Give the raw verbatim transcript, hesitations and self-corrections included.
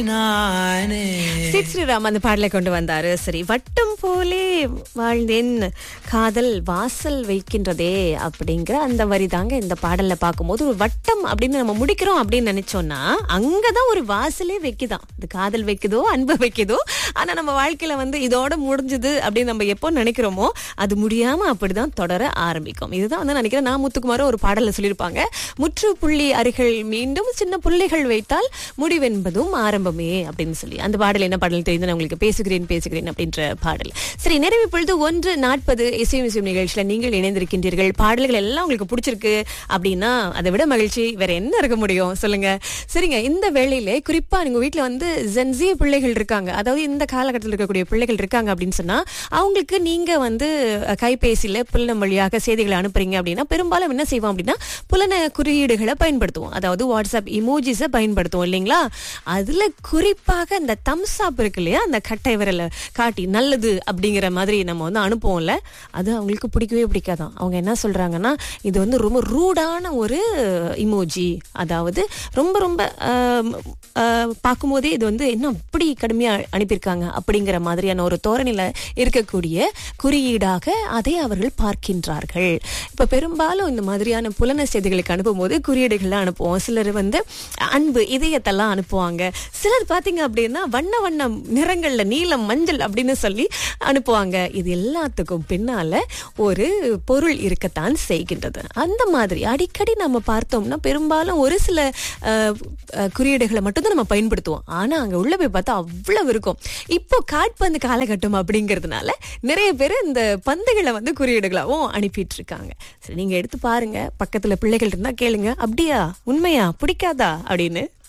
சித் ஸ்ரீராம் அந்த பாடலை கொண்டு வந்தாரு. சரி, வட்டம் போலே வாழ்ந்தேன் காதல் வாசல் வைக்கின்றதே அப்படிங்கிற அந்த வரி தாங்க இந்த பாடல்ல பார்க்கும்போது ஒரு வட்டம் அப்படின்னு நம்ம முடிக்கிறோம் அப்படின்னு நினைச்சோம்னா அங்கதான் ஒரு வாசலே வைக்குதான். இது காதல் வைக்குதோ அன்பு வைக்குதோ, ஆனா நம்ம வாழ்க்கையில வந்து இதோட முடிஞ்சது அப்படின்னு நம்ம எப்போ நினைக்கிறோமோ அது முடியாம அப்படிதான் தொடர ஆரம்பிக்கும். இதுதான் வந்து நினைக்கிறேன் நான் முத்துக்குமாரும் ஒரு பாடல்ல சொல்லியிருப்பாங்க, முற்றுப்புள்ளி அருகில் மீண்டும் சின்ன புள்ளிகள் வைத்தால் முடிவென்பதும் ஆரம்பமே அப்படின்னு சொல்லி. அந்த பாடல் என்ன பாடல் தெரிந்து நான் உங்களுக்கு பேசுகிறேன் பேசுகிறேன் அப்படின்ற பாடல். சரி, நிறைவு பொழுது ஒன்று நாற்பது இசையும் இசையும் நிகழ்ச்சியில நீங்கள் இணைந்திருக்கின்றீர்கள். பாடல்கள் எல்லாம் உங்களுக்கு பிடிச்சிருக்கு அப்படின்னா அதை விட மகிழ்ச்சி வேற என்ன இருக்க முடியும் சொல்லுங்க. சரிங்க, இந்த வேளையில குறிப்பா நீங்க வீட்டுல வந்து ஜென்சி பிள்ளைகள் இருக்காங்க, அதாவது இந்த காலகட்டத்தில் இருக்கக்கூடிய பிள்ளைகள் இருக்காங்க அப்படின்னு சொன்னா அவங்களுக்கு நீங்க வந்து கைபேசியில புலனம் வழியாக செய்திகளை அனுப்புறீங்க அப்படின்னா பெரும்பாலும் என்ன செய்வோம் அப்படின்னா புலன குறியீடுகளை பயன்படுத்துவோம். அதாவது வாட்ஸ்அப் இமோஜிஸை பயன்படுத்துவோம் இல்லைங்களா? அதுல குறிப்பாக இந்த தம்ஸ் அப் இருக்கு இல்லையா, அந்த கட்டை விரலை காட்டி நல்லது அப்படிங்கிற மாதிரி நம்ம வந்து அனுப்புவோம்ல, அது அவங்களுக்கு பிடிக்கவே பிடிக்காதான். அவங்க என்ன சொல்றாங்கன்னா இது வந்து ரொம்ப ரூடான ஒரு இமோஜி, அதாவது ரொம்ப ரொம்ப பார்க்கும்போதே இது வந்து என்ன அப்படி கடுமையா அனுப்பியிருக்காங்க அப்படிங்கிற மாதிரியான ஒரு தோரணையில இருக்கக்கூடிய குறியீடாக அதை அவர்கள் பார்க்கின்றார்கள். இப்ப பெரும்பாலும் இந்த மாதிரியான புலன செய்திகளுக்கு அனுப்பும் போது குறியீடுகள்லாம் அனுப்புவோம். சிலர் வந்து அன்பு இதயத்தெல்லாம் அனுப்புவாங்க, சிலர் பாத்தீங்க அப்படின்னா வண்ண வண்ண நிறங்கள்ல நீலம் மஞ்சள் அப்படின்னு சொல்லி அனுப்புவாங்க. இது எல்லாத்துக்கும் பின்னால ஒரு பொருள் இருக்கத்தான் செய்கின்றது. அந்த மாதிரி அடிக்கடி நம்ம பார்த்தோம்னா பெரும்பாலும் ஒரு சில குறியீடுகளை மட்டும்தான் நம்ம பயன்படுத்துவோம். ஆனா அங்க உள்ள போய் பார்த்தா அவ்வளவு இருக்கும். இப்போ காட்பந்து காலகட்டம் அப்படிங்கிறதுனால நிறைய பேர் இந்த பந்துகளை வந்து குறியீடுகளாவும் அனுப்பிட்டு இருக்காங்க. சரி, நீங்க எடுத்து பாருங்க, பக்கத்துல பிள்ளைகள் இருந்தா கேளுங்க, அப்படியா உண்மையா பிடிக்காதா அப்படின்னு.